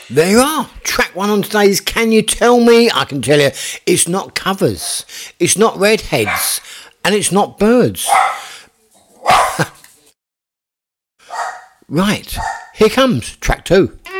There you are. Track one on today's Can You Tell Me? I can tell you, it's not covers, it's not redheads, and it's not birds. Right, here comes track two.